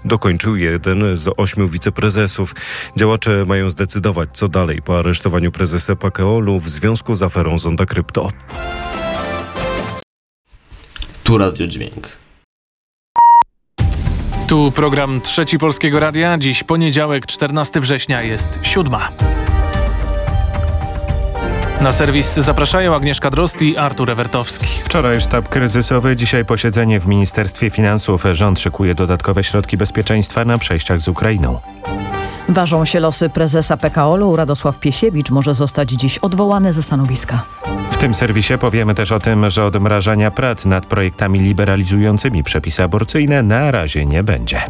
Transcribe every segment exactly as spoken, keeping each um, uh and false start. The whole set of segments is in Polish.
dokończył jeden z ośmiu wiceprezesów. Działacze mają zdecydować, co dalej po aresztowaniu prezesa P K O L-u w związku z aferą Zonda Krypto. Tu Radio Dźwięk. Tu program Trzeci Polskiego Radia. Dziś poniedziałek, czternastego września, jest siódma. Na serwis zapraszają Agnieszka Drozd i Artur Ewertowski. Wczoraj sztab kryzysowy, dzisiaj posiedzenie w Ministerstwie Finansów. Rząd szykuje dodatkowe środki bezpieczeństwa na przejściach z Ukrainą. Ważą się losy prezesa P K O L-u. Radosław Piesiewicz może zostać dziś odwołany ze stanowiska. W tym serwisie powiemy też o tym, że odmrażania prac nad projektami liberalizującymi przepisy aborcyjne na razie nie będzie.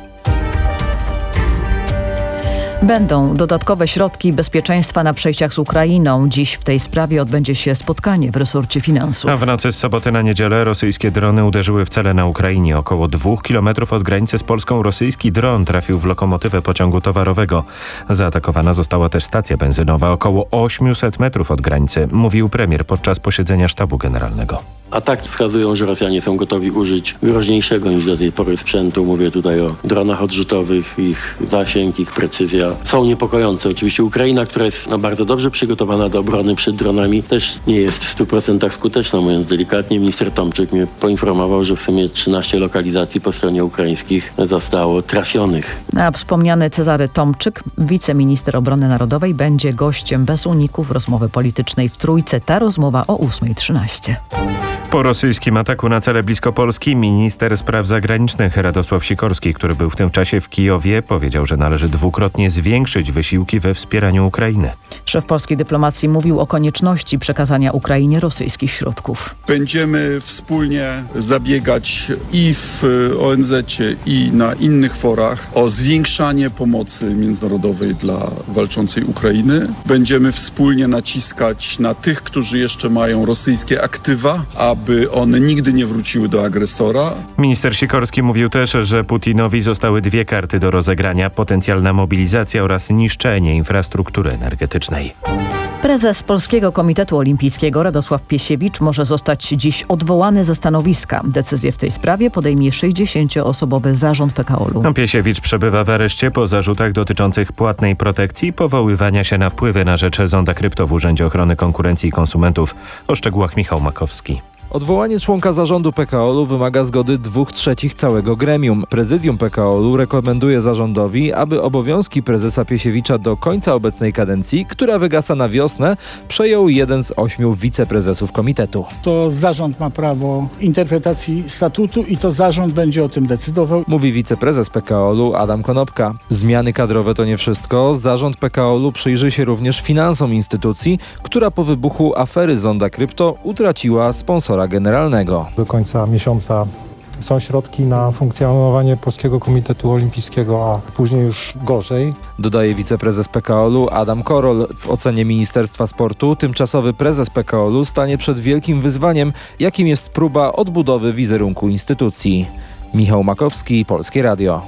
Będą dodatkowe środki bezpieczeństwa na przejściach z Ukrainą. Dziś w tej sprawie odbędzie się spotkanie w resorcie finansów. A w nocy z soboty na niedzielę rosyjskie drony uderzyły w cele na Ukrainie. Około dwóch kilometrów od granicy z Polską rosyjski dron trafił w lokomotywę pociągu towarowego. Zaatakowana została też stacja benzynowa około osiemset metrów od granicy, mówił premier podczas posiedzenia sztabu generalnego. Ataki wskazują, że Rosjanie są gotowi użyć groźniejszego niż do tej pory sprzętu. Mówię tutaj o dronach odrzutowych, ich zasięg, ich precyzja są niepokojące. Oczywiście Ukraina, która jest no, bardzo dobrze przygotowana do obrony przed dronami, też nie jest w stu procentach skuteczna, mówiąc delikatnie. Minister Tomczyk mnie poinformował, że w sumie trzynaście lokalizacji po stronie ukraińskich zostało trafionych. A wspomniany Cezary Tomczyk, wiceminister obrony narodowej, będzie gościem bez uników rozmowy politycznej w Trójce. Ta rozmowa o ósma trzynaście. Po rosyjskim ataku na cele blisko Polski minister spraw zagranicznych Radosław Sikorski, który był w tym czasie w Kijowie, powiedział, że należy dwukrotnie zwiększyć wysiłki we wspieraniu Ukrainy. Szef polskiej dyplomacji mówił o konieczności przekazania Ukrainie rosyjskich środków. Będziemy wspólnie zabiegać i w O N zecie, i na innych forach o zwiększanie pomocy międzynarodowej dla walczącej Ukrainy. Będziemy wspólnie naciskać na tych, którzy jeszcze mają rosyjskie aktywa, aby one nigdy nie wróciły do agresora. Minister Sikorski mówił też, że Putinowi zostały dwie karty do rozegrania: potencjalna mobilizacja oraz niszczenie infrastruktury energetycznej. Prezes Polskiego Komitetu Olimpijskiego Radosław Piesiewicz może zostać dziś odwołany ze stanowiska. Decyzję w tej sprawie podejmie sześćdziesięcioosobowy zarząd P K O L-u. Piesiewicz przebywa w areszcie po zarzutach dotyczących płatnej protekcji i powoływania się na wpływy na rzecz Zonda Krypto w Urzędzie Ochrony Konkurencji i Konsumentów. O szczegółach Michał Makowski. Odwołanie członka zarządu P K O L-u wymaga zgody dwóch trzecich całego gremium. Prezydium P K O L-u rekomenduje zarządowi, aby obowiązki prezesa Piesiewicza do końca obecnej kadencji, która wygasa na wiosnę, przejął jeden z ośmiu wiceprezesów komitetu. To zarząd ma prawo interpretacji statutu i to zarząd będzie o tym decydował. Mówi wiceprezes P K O L-u Adam Konopka. Zmiany kadrowe to nie wszystko. Zarząd P K O L-u przyjrzy się również finansom instytucji, która po wybuchu afery Zonda Krypto utraciła sponsora generalnego. Do końca miesiąca są środki na funkcjonowanie Polskiego Komitetu Olimpijskiego, a później już gorzej. Dodaje wiceprezes P K O L-u Adam Korol. W ocenie Ministerstwa Sportu tymczasowy prezes P K O L-u stanie przed wielkim wyzwaniem, jakim jest próba odbudowy wizerunku instytucji. Michał Makowski, Polskie Radio.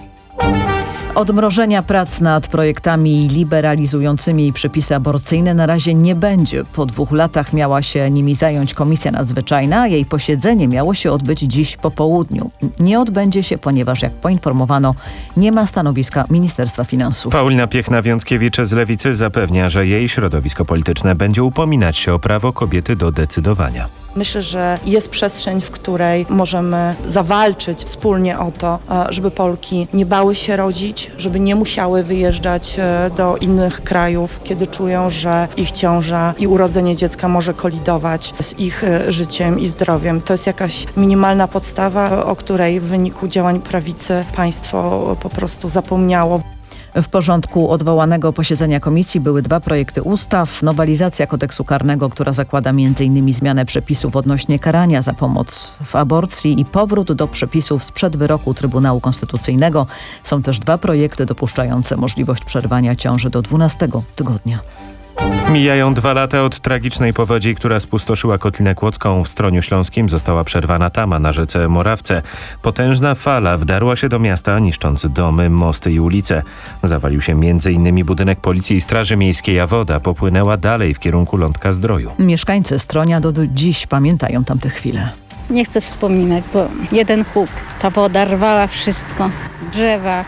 Odmrożenia prac nad projektami liberalizującymi przepisy aborcyjne na razie nie będzie. Po dwóch latach miała się nimi zająć Komisja Nadzwyczajna, a jej posiedzenie miało się odbyć dziś po południu. Nie odbędzie się, ponieważ, jak poinformowano, nie ma stanowiska Ministerstwa Finansów. Paulina Piechna-Wiąckiewicz z Lewicy zapewnia, że jej środowisko polityczne będzie upominać się o prawo kobiety do decydowania. Myślę, że jest przestrzeń, w której możemy zawalczyć wspólnie o to, żeby Polki nie bały się rodzić, żeby nie musiały wyjeżdżać do innych krajów, kiedy czują, że ich ciąża i urodzenie dziecka może kolidować z ich życiem i zdrowiem. To jest jakaś minimalna podstawa, o której w wyniku działań prawicy państwo po prostu zapomniało. W porządku odwołanego posiedzenia komisji były dwa projekty ustaw. Nowelizacja kodeksu karnego, która zakłada między innymi zmianę przepisów odnośnie karania za pomoc w aborcji i powrót do przepisów sprzed wyroku Trybunału Konstytucyjnego. Są też dwa projekty dopuszczające możliwość przerwania ciąży do dwunastego tygodnia. Mijają dwa lata od tragicznej powodzi, która spustoszyła Kotlinę Kłodzką. W Stroniu Śląskim została przerwana tama na rzece Morawce. Potężna fala wdarła się do miasta, niszcząc domy, mosty i ulice. Zawalił się między innymi budynek Policji i Straży Miejskiej, a woda popłynęła dalej w kierunku Lądka Zdroju. Mieszkańcy Stronia do dziś pamiętają tamte chwile. Nie chcę wspominać, bo jeden huk, ta woda rwała wszystko. Drzewa,